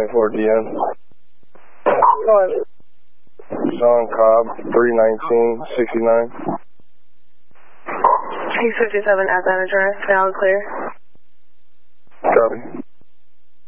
24 DN. Go ahead. Sean Cobb, 31969. 657 Atlanta Drive, now clear. Copy.